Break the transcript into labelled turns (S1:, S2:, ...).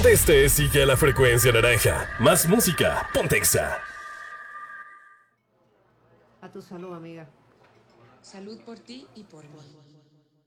S1: Donde estés, sigue a la frecuencia naranja. Más música, ponte Exa.
S2: A tu salud, amiga.
S3: Salud por ti y por mí.